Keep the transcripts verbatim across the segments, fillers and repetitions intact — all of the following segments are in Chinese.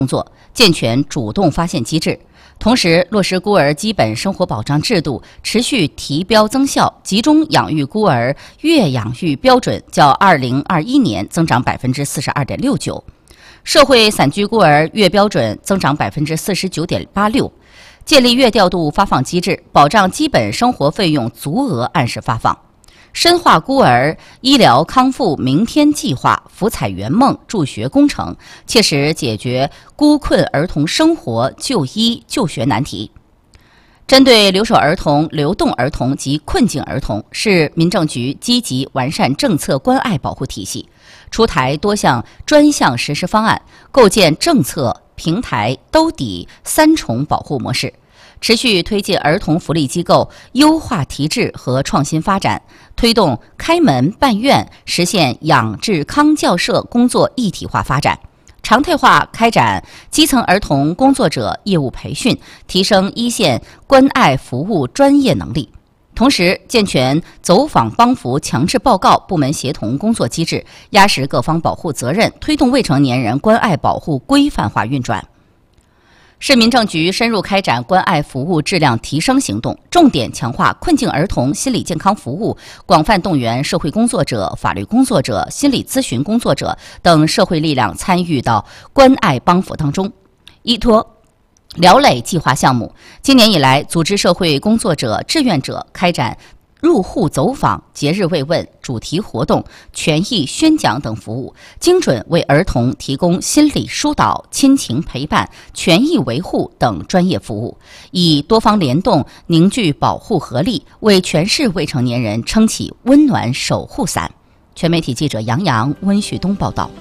工作，健全主动发现机制。同时，落实孤儿基本生活保障制度，持续提标增效，集中养育孤儿月养育标准较二零二一年增长百分之四十二点六九，社会散居孤儿月标准增长百分之四十九点八六。建立月调度发放机制，保障基本生活费用足额按时发放。深化孤儿医疗康复明天计划，福彩圆梦助学工程，切实解决孤困儿童生活、就医、就学难题。针对留守儿童、流动儿童及困境儿童，市民政局积极完善政策关爱保护体系，出台多项专项实施方案，构建政策、平台、兜底三重保护模式。持续推进儿童福利机构优化提质和创新发展，推动开门办院实现养治康教社工作一体化发展，常态化开展基层儿童工作者业务培训，提升一线关爱服务专业能力。同时，健全走访帮扶强制报告部门协同工作机制，压实各方保护责任，推动未成年人关爱保护规范化运转。市民政局深入开展关爱服务质量提升行动，重点强化困境儿童心理健康服务，广泛动员社会工作者、法律工作者、心理咨询工作者等社会力量参与到关爱帮扶当中。依托辽磊计划项目，今年以来，组织社会工作者、志愿者开展入户走访、节日慰问、主题活动、权益宣讲等服务，精准为儿童提供心理疏导、亲情陪伴、权益维护等专业服务，以多方联动凝聚保护合力，为全市未成年人撑起温暖守护伞。全媒体记者杨洋、温旭东报道。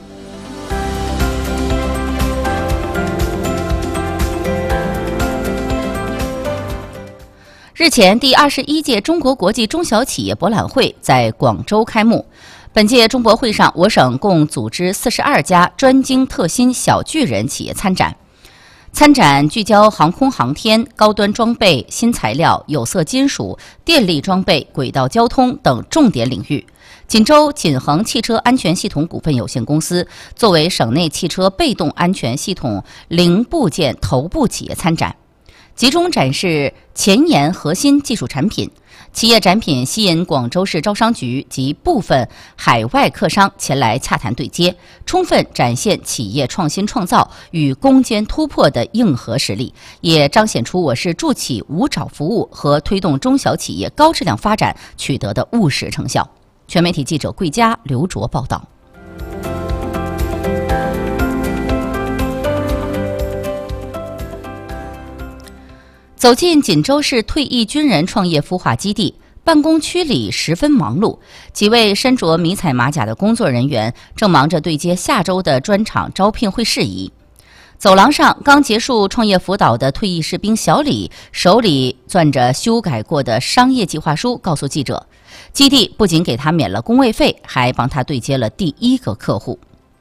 日前，第二十一届中国国际中小企业博览会在广州开幕。本届中博会上，我省共组织四十二家专精特新小巨人企业参展。参展聚焦航空航天、高端装备、新材料、有色金属、电力装备、轨道交通等重点领域。锦州锦恒汽车安全系统股份有限公司作为省内汽车被动安全系统零部件头部企业参展，集中展示前沿核心技术产品。企业展品吸引广州市招商局及部分海外客商前来洽谈对接，充分展现企业创新创造与攻坚突破的硬核实力，也彰显出我市助企无爪服务和推动中小企业高质量发展取得的务实成效。全媒体记者桂佳、刘卓报道。走进锦州市退役军人创业孵化基地，办公区里十分忙碌，几位身着迷彩马甲的工作人员正忙着对接下周的专场招聘会事宜。走廊上，刚结束创业辅导的退役士兵小李手里攥着修改过的商业计划书，告诉记者，基地不仅给他免了工位费，还帮他对接了第一个客户。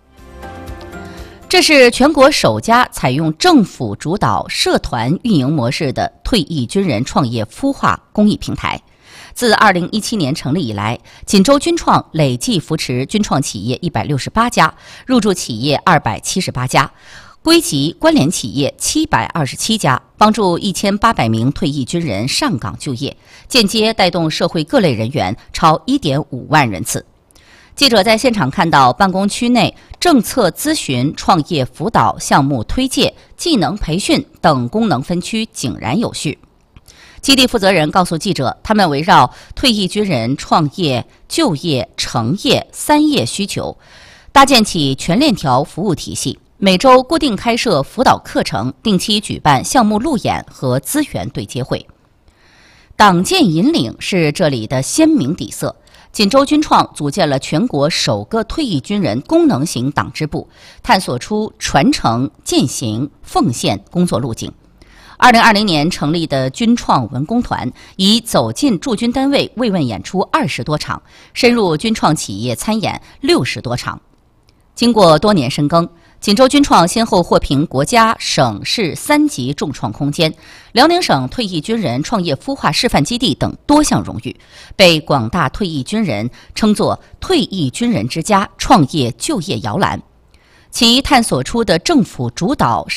这是全国首家采用政府主导社团运营模式的退役军人创业孵化公益平台。自二零一七年成立以来，锦州军创累计扶持军创企业一百六十八家，入驻企业二百七十八家，归集关联企业七百二十七家，帮助一千八百名退役军人上岗就业，间接带动社会各类人员超一点五万人次。记者在现场看到办公区内政策咨询、创业辅导、项目推介、技能培训等功能分区井然有序。基地负责人告诉记者，他们围绕退役军人创业、就业、成业三业需求，搭建起全链条服务体系，每周固定开设辅导课程，定期举办项目路演和资源对接会。党建引领是这里的鲜明底色。锦州军创组建了全国首个退役军人功能型党支部，探索出传承、践行、奉献工作路径。二零二零年成立的军创文工团，已走进驻军单位慰问演出二十多场，深入军创企业参演六十多场。经过多年深耕，锦州军创先后获评国家、省市三级重创空间、辽宁省退役军人创业孵化示范基地等多项荣誉，被广大退役军人称作“退役军人之家”创业就业摇篮。其探索出的政府主导